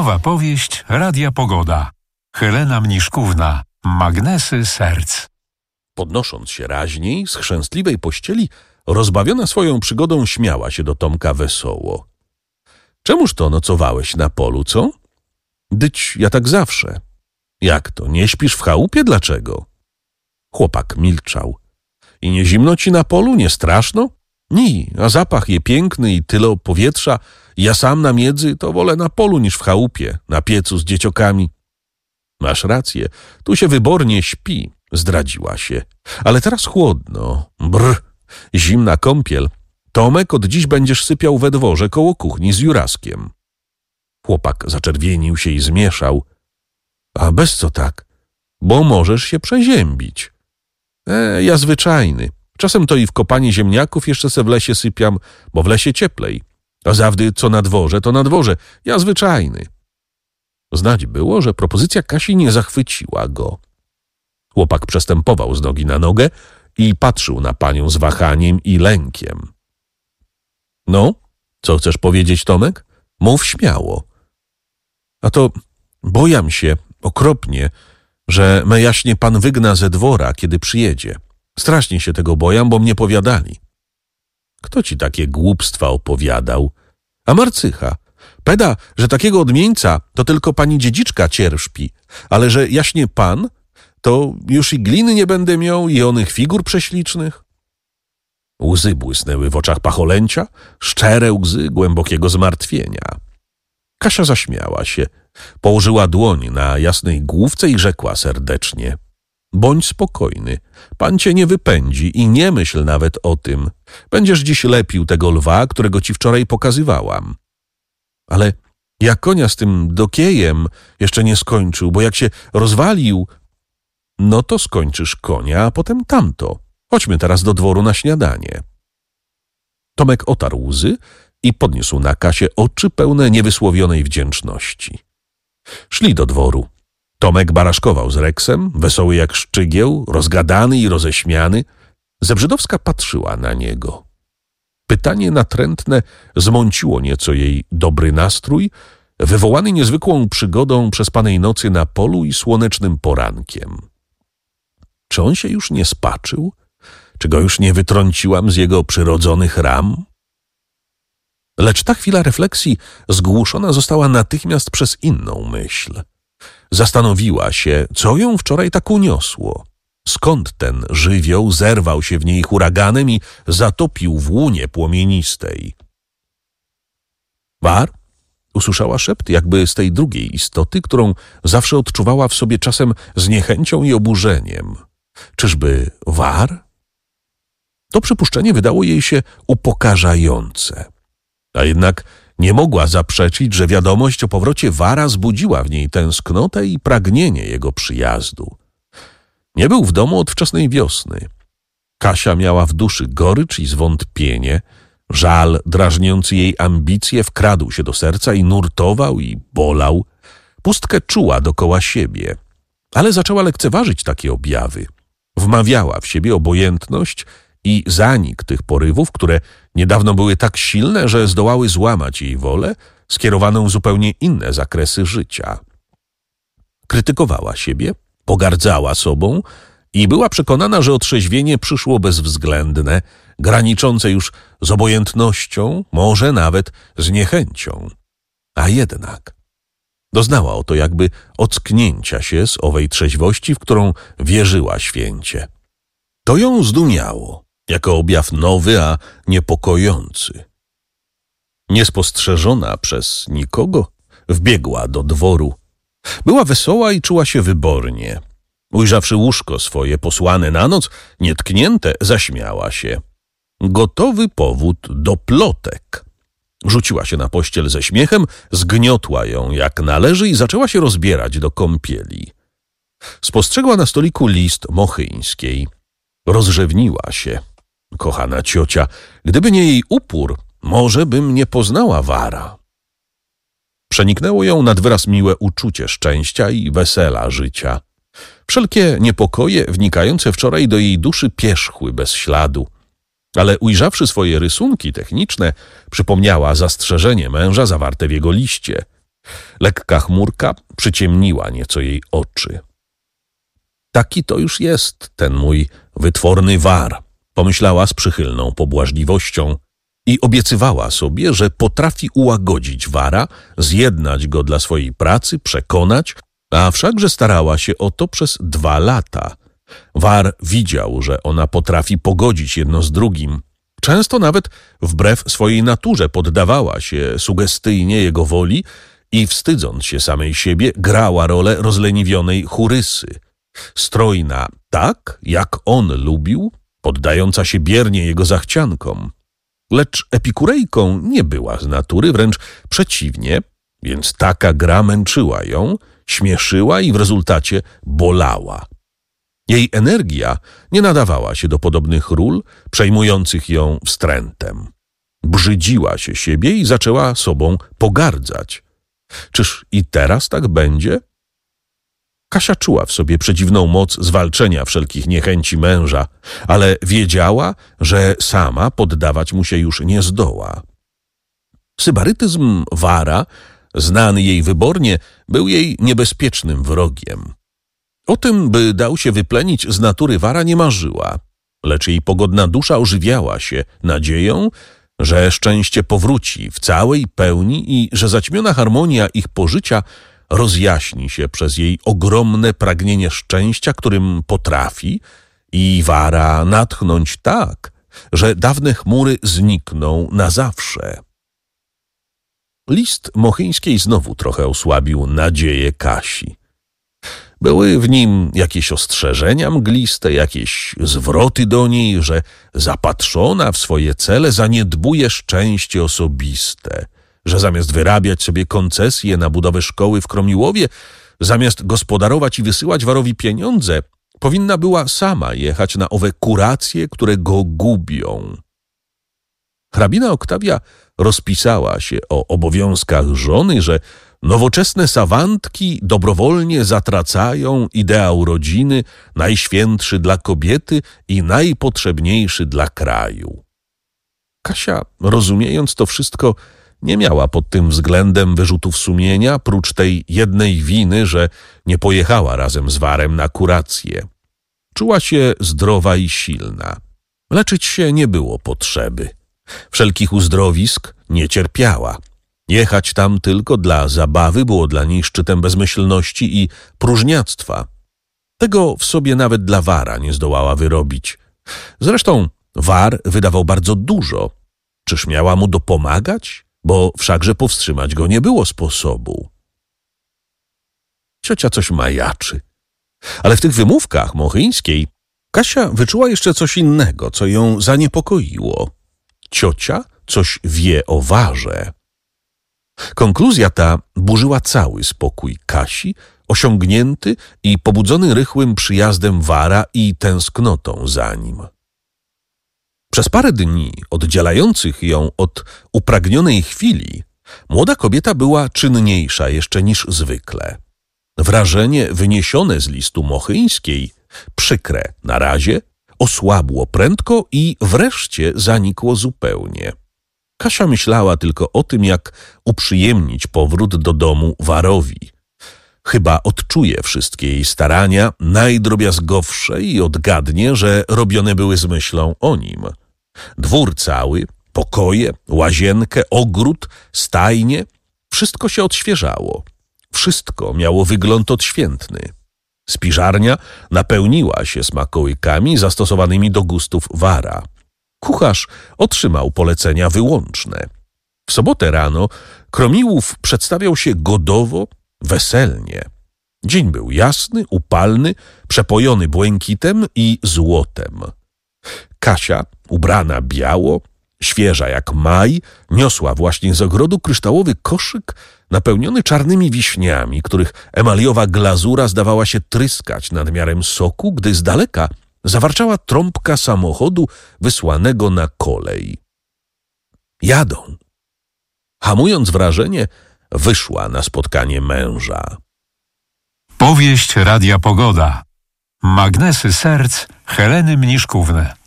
Nowa powieść Radia Pogoda. Helena Mniszkówna. Magnesy serc. Podnosząc się raźniej z chrzęstliwej pościeli, rozbawiona swoją przygodą śmiała się do Tomka wesoło. Czemuż to nocowałeś na polu, co? Dyć ja tak zawsze. Jak to, nie śpisz w chałupie? Dlaczego? Chłopak milczał. I nie zimno ci na polu, nie straszno? Nie, a zapach je piękny i tyle powietrza. Ja sam na miedzy to wolę na polu niż w chałupie, na piecu z dzieciokami. Masz rację, tu się wybornie śpi, zdradziła się. Ale teraz chłodno. Brr, zimna kąpiel. Tomek, od dziś będziesz sypiał we dworze koło kuchni z Juraskiem. Chłopak zaczerwienił się i zmieszał. A bez co tak? Bo możesz się przeziębić. Ja zwyczajny. Czasem to i w kopanie ziemniaków jeszcze se w lesie sypiam, bo w lesie cieplej. A zawdy co na dworze, to na dworze. Ja zwyczajny. Znać było, że propozycja Kasi nie zachwyciła go. Chłopak przestępował z nogi na nogę i patrzył na panią z wahaniem i lękiem. No, co chcesz powiedzieć, Tomek? Mów śmiało. A to bojam się okropnie, że me jaśnie pan wygna ze dwora, kiedy przyjedzie. Strasznie się tego bojam, bo mnie powiadali. Kto ci takie głupstwa opowiadał? A Marcycha. Peda, że takiego odmieńca to tylko pani dziedziczka cierpi, ale że jaśnie pan, to już i gliny nie będę miał i onych figur prześlicznych. Łzy błysnęły w oczach pacholęcia, szczere łzy głębokiego zmartwienia. Kasia zaśmiała się, położyła dłoń na jasnej główce i rzekła serdecznie. Bądź spokojny, pan cię nie wypędzi i nie myśl nawet o tym. Będziesz dziś lepił tego lwa, którego ci wczoraj pokazywałam. Ale jak konia z tym dokiejem jeszcze nie skończył, bo jak się rozwalił, no to skończysz konia, a potem tamto. Chodźmy teraz do dworu na śniadanie. Tomek otarł łzy i podniósł na Kasię oczy pełne niewysłowionej wdzięczności. Szli do dworu. Tomek baraszkował z Reksem, wesoły jak szczygieł, rozgadany i roześmiany. Zebrzydowska patrzyła na niego. Pytanie natrętne zmąciło nieco jej dobry nastrój, wywołany niezwykłą przygodą przespanej nocy na polu i słonecznym porankiem. Czy on się już nie spaczył? Czy go już nie wytrąciłam z jego przyrodzonych ram? Lecz ta chwila refleksji zgłuszona została natychmiast przez inną myśl. Zastanowiła się, co ją wczoraj tak uniosło. Skąd ten żywioł zerwał się w niej huraganem i zatopił w łunie płomienistej? War? Usłyszała szept jakby z tej drugiej istoty, którą zawsze odczuwała w sobie czasem z niechęcią i oburzeniem. Czyżby war? To przypuszczenie wydało jej się upokarzające. A jednak nie mogła zaprzeczyć, że wiadomość o powrocie Wara zbudziła w niej tęsknotę i pragnienie jego przyjazdu. Nie był w domu od wczesnej wiosny. Kasia miała w duszy gorycz i zwątpienie. Żal drażniący jej ambicje wkradł się do serca i nurtował i bolał. Pustkę czuła dokoła siebie, ale zaczęła lekceważyć takie objawy. Wmawiała w siebie obojętność i zanik tych porywów, które niedawno były tak silne, że zdołały złamać jej wolę, skierowaną w zupełnie inne zakresy życia. Krytykowała siebie, pogardzała sobą i była przekonana, że otrzeźwienie przyszło bezwzględne, graniczące już z obojętnością, może nawet z niechęcią. A jednak doznała oto jakby ocknięcia się z owej trzeźwości, w którą wierzyła święcie. To ją zdumiało, jako objaw nowy, a niepokojący. Niespostrzeżona przez nikogo, wbiegła do dworu. Była wesoła i czuła się wybornie. Ujrzawszy łóżko swoje posłane na noc, nietknięte, zaśmiała się. Gotowy powód do plotek. Rzuciła się na pościel ze śmiechem, zgniotła ją jak należy i zaczęła się rozbierać do kąpieli. Spostrzegła na stoliku list Mochyńskiej. Rozrzewniła się. Kochana ciocia, gdyby nie jej upór, może bym nie poznała Wara. Przeniknęło ją nad wyraz miłe uczucie szczęścia i wesela życia. Wszelkie niepokoje wnikające wczoraj do jej duszy pierzchły bez śladu. Ale ujrzawszy swoje rysunki techniczne, przypomniała zastrzeżenie męża zawarte w jego liście. Lekka chmurka przyciemniła nieco jej oczy. Taki to już jest ten mój wytworny war, pomyślała z przychylną pobłażliwością i obiecywała sobie, że potrafi ułagodzić wara, zjednać go dla swojej pracy, przekonać, a wszakże starała się o to przez 2 lata. War widział, że ona potrafi pogodzić jedno z drugim. Często nawet wbrew swojej naturze poddawała się sugestyjnie jego woli i wstydząc się samej siebie, grała rolę rozleniwionej churysy. Strojna tak, jak on lubił, poddająca się biernie jego zachciankom. Lecz epikurejką nie była z natury, wręcz przeciwnie, więc taka gra męczyła ją, śmieszyła i w rezultacie bolała. Jej energia nie nadawała się do podobnych ról, przejmujących ją wstrętem. Brzydziła się siebie i zaczęła sobą pogardzać. Czyż i teraz tak będzie? Kasia czuła w sobie przedziwną moc zwalczenia wszelkich niechęci męża, ale wiedziała, że sama poddawać mu się już nie zdoła. Sybarytyzm wara, znany jej wybornie, był jej niebezpiecznym wrogiem. O tym, by dał się wyplenić z natury wara, nie marzyła, lecz jej pogodna dusza ożywiała się nadzieją, że szczęście powróci w całej pełni i że zaćmiona harmonia ich pożycia rozjaśni się przez jej ogromne pragnienie szczęścia, którym potrafi i wara natchnąć tak, że dawne chmury znikną na zawsze. List Mochyńskiej znowu trochę osłabił nadzieję Kasi. Były w nim jakieś ostrzeżenia mgliste, jakieś zwroty do niej, że zapatrzona w swoje cele zaniedbuje szczęście osobiste, że zamiast wyrabiać sobie koncesje na budowę szkoły w Kromiłowie, zamiast gospodarować i wysyłać warowi pieniądze, powinna była sama jechać na owe kuracje, które go gubią. Hrabina Oktawia rozpisała się o obowiązkach żony, że nowoczesne sawantki dobrowolnie zatracają ideał rodziny, najświętszy dla kobiety i najpotrzebniejszy dla kraju. Kasia, rozumiejąc to wszystko, nie miała pod tym względem wyrzutów sumienia, prócz tej jednej winy, że nie pojechała razem z warem na kurację. Czuła się zdrowa i silna. Leczyć się nie było potrzeby. Wszelkich uzdrowisk nie cierpiała. Jechać tam tylko dla zabawy było dla niej szczytem bezmyślności i próżniactwa. Tego w sobie nawet dla wara nie zdołała wyrobić. Zresztą war wydawał bardzo dużo. Czyż miała mu dopomagać? Bo wszakże powstrzymać go nie było sposobu. Ciocia coś majaczy. Ale w tych wymówkach Mochyńskiej Kasia wyczuła jeszcze coś innego, co ją zaniepokoiło. Ciocia coś wie o warze. Konkluzja ta burzyła cały spokój Kasi, osiągnięty i pobudzony rychłym przyjazdem wara i tęsknotą za nim. Przez parę dni oddzielających ją od upragnionej chwili młoda kobieta była czynniejsza jeszcze niż zwykle. Wrażenie wyniesione z listu Mochyńskiej, przykre na razie, osłabło prędko i wreszcie zanikło zupełnie. Kasia myślała tylko o tym, jak uprzyjemnić powrót do domu warowi. Chyba odczuje wszystkie jej starania, najdrobiazgowsze i odgadnie, że robione były z myślą o nim. Dwór cały, pokoje, łazienkę, ogród, stajnie, wszystko się odświeżało. Wszystko miało wygląd odświętny. Spiżarnia napełniła się smakołykami zastosowanymi do gustów wara. Kucharz otrzymał polecenia wyłączne. W sobotę rano Kromiłów przedstawiał się godowo, weselnie. Dzień był jasny, upalny, przepojony błękitem i złotem. Kasia, ubrana biało, świeża jak maj, niosła właśnie z ogrodu kryształowy koszyk napełniony czarnymi wiśniami, których emaliowa glazura zdawała się tryskać nadmiarem soku, gdy z daleka zawarczała trąbka samochodu wysłanego na kolej. Jadą. Hamując wrażenie, wyszła na spotkanie męża. Powieść Radia Pogoda. Magnesy serc Heleny Mniszkówny.